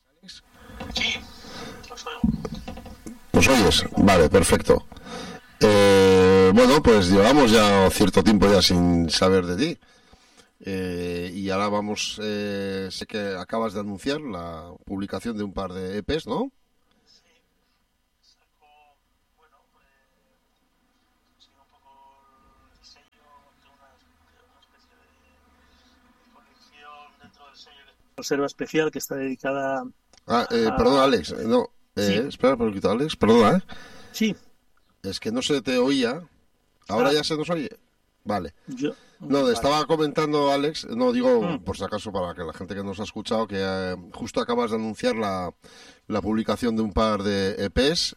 Sí, los oigo. ¿Nos oyes? Vale, perfecto. Bueno, pues llevamos ya cierto tiempo ya sin saber de ti. Y ahora vamos, sé que acabas de anunciar la publicación de un par de EPs, ¿no? Sí, saco, bueno, sigo un poco el sello, tengo una especie de colección dentro del sello de reserva especial que está dedicada Perdona, a... Alex, no, Sí, espera un poquito, Alex, perdona, sí, es que no se te oía, ahora ah, ya se nos oye. Vale. yo, No, vale. estaba comentando, Alex, no digo Mm, por si acaso para que la gente que nos ha escuchado, que justo acabas de anunciar la publicación de un par de EPs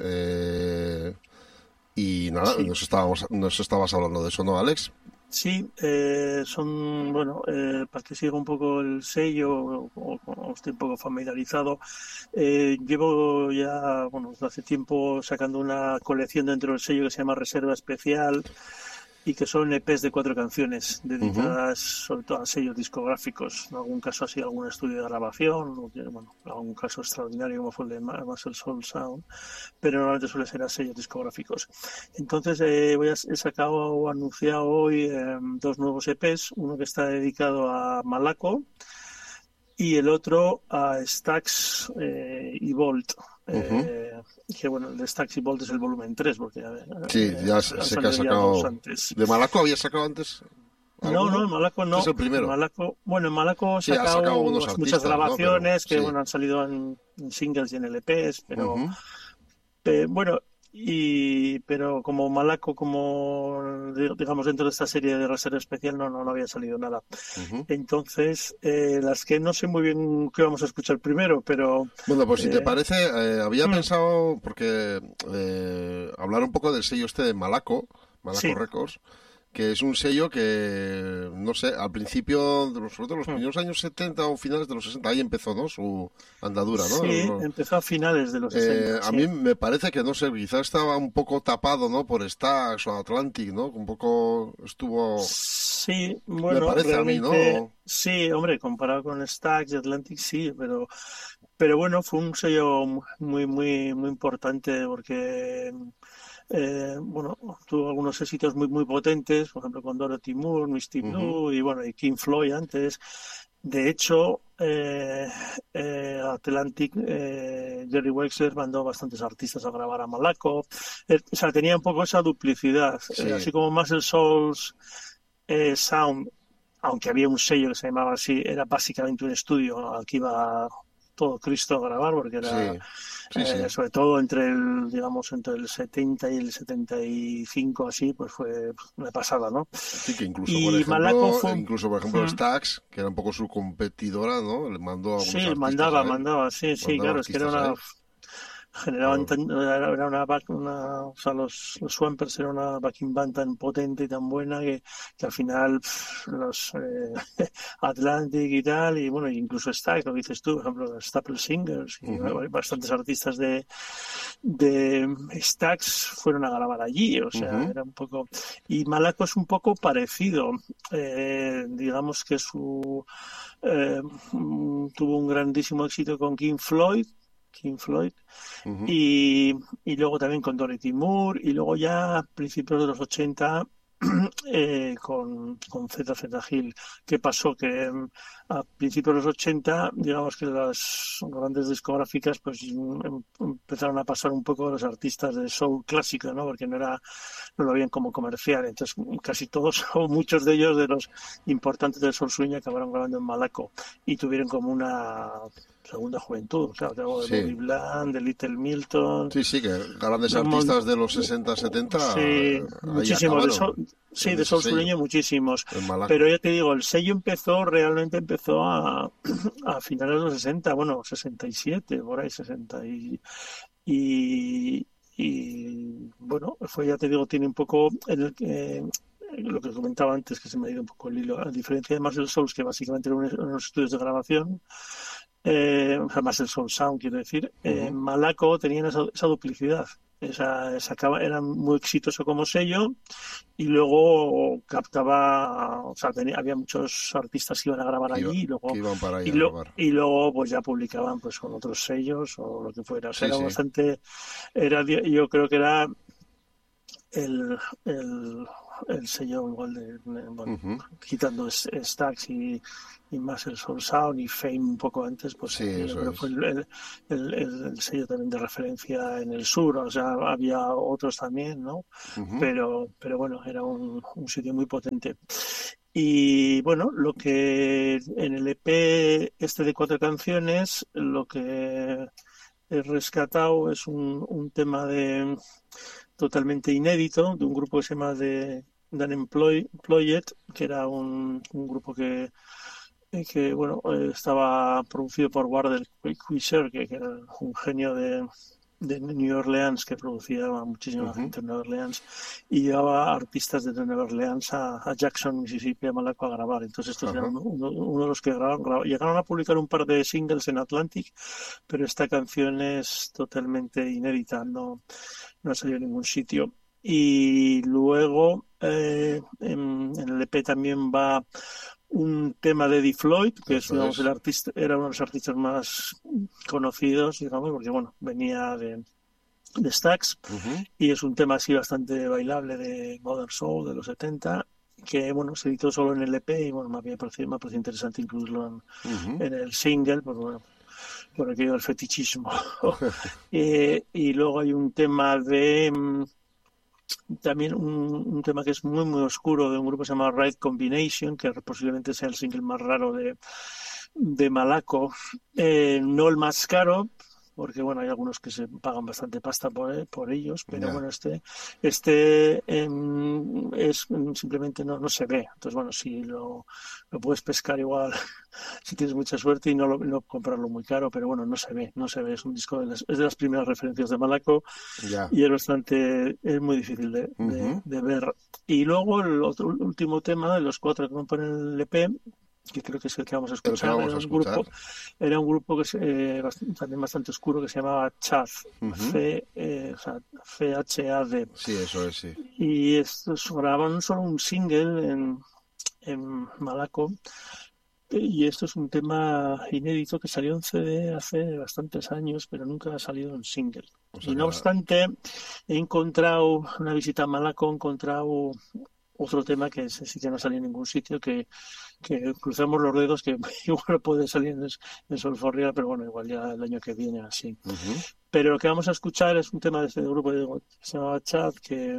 y nada, sí. nos estabas hablando de eso, ¿no, Alex? Sí, son, bueno, para que siga un poco el sello o esté un poco familiarizado, llevo ya, bueno, desde hace tiempo sacando una colección dentro del sello que se llama Reserva Especial y que son EPs de 4 canciones Ujú. dedicadas sobre todo a sellos discográficos. En algún caso así algún estudio de grabación, o bueno, en algún caso extraordinario como fue el de Muscle Soul Sound, pero normalmente suele ser a sellos discográficos. Entonces he sacado o anunciado hoy 2 nuevos EPs, uno que está dedicado a Malaco y el otro a Stax y Volt. Ujú. Que bueno, el de Stax y Volt es el volumen 3 porque Sí, ya han sé que has salido ya dos sacado... antes. ¿De Malaco habías sacado antes No, no, alguno? en Malaco Este es no. el En primero. Malaco, bueno, en Malaco he Sí, has sacado sacado unos muchas artistas, ¿no? Pero grabaciones que sí. bueno han salido en singles y en LPs, pero Ujú. bueno, pero como Malaco, como digamos dentro de esta serie de Reserva Especial, no había salido nada. Ujú. Entonces, las que no sé muy bien qué vamos a escuchar primero, pero Bueno, pues si te eh, parece, había mm, pensado, porque hablar un poco del sello este de Malaco, Malaco sí, Records, que es un sello que, no sé, al principio, sobre todo los mm, primeros años 70 o finales de los 60 ahí empezó, ¿no? Su andadura, sí, ¿no? empezó a finales de los 60, A sí. mí me parece que, no sé, quizás estaba un poco tapado, ¿no? Por Stax o Atlantic, ¿no? Un poco estuvo, Sí, me bueno, parece a mí, realmente ¿no? sí, hombre, comparado con Stax y Atlantic sí, pero bueno, fue un sello muy importante porque bueno, tuvo algunos éxitos muy potentes, por ejemplo con Dorothy Moore, Misty Ujú, Blue y bueno, y King Floyd antes. De hecho, Atlantic, Jerry Wexler mandó bastantes artistas a grabar a Malaco. O sea, tenía un poco esa duplicidad. sí, Así como Muscle Souls Sound, aunque había un sello que se llamaba así, era básicamente un estudio al que iba todo Cristo a grabar, porque era sí, sí, sí. sobre todo digamos, entre el 70 y el 75 así, pues fue una pasada, ¿no? Sí, que Y Malaco fue incluso por ejemplo Stax, que era un poco su competidora, ¿no? Le mandó algunos sí, artistas a él, mandaba, sí, mandaba claro, es que era artistas a una él. generaban Claro. era o sea, los Swampers era una backing band tan potente y tan buena que al final los Atlantic y tal, y bueno, incluso Stax, lo que dices tú, por ejemplo, los Staple Singers y Ujú, bastantes artistas de Stax fueron a grabar allí, o sea, ujú, era un poco... Y Malaco es un poco parecido, digamos que tuvo un grandísimo éxito con King Floyd, ujú. y luego también con Dorothy Moore, y luego ya a principios de los 80 con Z Hill. ¿Qué pasó? Que a principios de los 80, digamos que las grandes discográficas pues empezaron a pasar un poco a los artistas de soul clásico, ¿no? Porque no lo veían como comercial. Entonces casi todos o muchos de ellos de los importantes del soul swing acabaron grabando en Malaco y tuvieron como una segunda juventud. O sea, tengo de Sí, Bobby Bland, de Little Milton, sí, sí, que grandes de un mon- artistas de los 60, 70 sí, ahí muchísimos acabaron sí, en de ese sol sello, sureño muchísimos. en Pero Malaco. ya te digo, el sello realmente empezó a finales de los 60, bueno, 67, por ahí 60 y, bueno, fue, ya te digo, tiene un poco lo que comentaba antes, que se me ha ido un poco el hilo, a diferencia de Muscle Souls, que básicamente eran unos estudios de grabación, o sea, Muscle Soul Sound, quiero decir, Ujú. Malaco tenían esa duplicidad. Era muy exitoso como sello y luego captaba, o sea, había muchos artistas que iban a grabar allí que iban para ahí y, a grabar. y luego pues ya publicaban pues con otros sellos o lo que fuera. O sea, Sí, era sí. bastante, yo creo que era el, el, el sello igual bueno, Ujú. quitando Stax y más el Soul Sound y Fame un poco antes, pues Sí, yo eso creo que fue es. el sello también de referencia en el sur, o sea, había otros también, ¿no? Ujú. Pero bueno, era un sitio muy potente. Y bueno, lo que en el EP este de 4 canciones, lo que he rescatado es un tema totalmente inédito de un grupo que se llama The Unemployed, que era un grupo bueno, estaba producido por Wardell Quiser, que era un genio de New Orleans que producía a muchísima Ujú. gente en Nueva Orleans y llevaba artistas de Nueva Orleans a Jackson, Mississippi, a Malaco a grabar. Entonces estos eran Ajá. uno de los que llegaron a publicar un par de singles en Atlantic, pero esta canción es totalmente inédita, no ha salido en ningún sitio. Y luego en el EP también va un tema de Eddie Floyd, que es, Eso digamos, el es. artista, era uno de los artistas más conocidos, digamos, porque bueno, venía de Stax, Ujú. y es un tema así bastante bailable de Modern Soul de los 70, que bueno, se editó solo en el EP y bueno, me parecido interesante incluirlo Ujú. en el single, pues bueno, por aquello del fetichismo. Y luego hay un tema también un tema que es muy, muy oscuro de un grupo que se llama Right Combination, que posiblemente sea el single más raro de Malaco. No el más caro, porque bueno, hay algunos que se pagan bastante pasta por ellos, pero Ya. bueno, es simplemente no se ve. Entonces, bueno, si lo puedes pescar igual, si tienes mucha suerte y no comprarlo muy caro, pero bueno, no se ve. Es un disco es de las primeras referencias de Malaco Ya. y es muy difícil Ujú. de ver. Y luego el otro último tema de los 4 que componen el EP, que creo que es el que vamos a El que escuchar, vamos a escuchar. era un grupo que también bastante oscuro que se llamaba Chad, Ujú. o sea, CHAD. Sí, eso es, sí. Y estos grabaron solo un single en Malaco. Y esto es un tema inédito que salió en CD hace bastantes años, pero nunca ha salido en single. O sea Y que no obstante, he encontrado una visita a Malaco, he encontrado otro tema que ese sí que no salió en ningún sitio, que cruzamos los dedos, que igual puede salir en Solforria, pero bueno, igual ya el año que viene así. ujú. Pero lo que vamos a escuchar es un tema de este grupo que se llama Chad,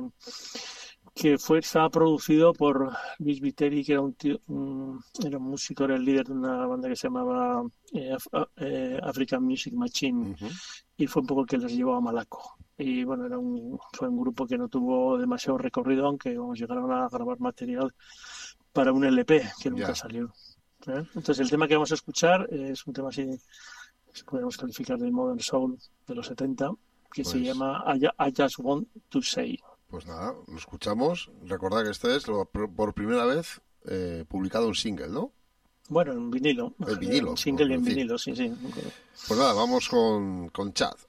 estaba producido por Luis Viteri, que era era un músico, era el líder de una banda que se llamaba African Music Machine, Ujú. y fue un poco el que les llevó a Malaco. Y bueno, fue un grupo que no tuvo demasiado recorrido, aunque llegaron a grabar material para un LP que nunca Ya. salió. Entonces el tema que vamos a escuchar es un tema así que podemos calificar de Modern Soul de los 70, que se Pues, llama I Just Want to Say. pues nada, lo escuchamos. Recordad que este es por primera vez publicado un single, ¿no? Bueno, en vinilo, en En general, vinilo, en por single y en decir. vinilo, sí, sí. Pues nada, vamos con Chad.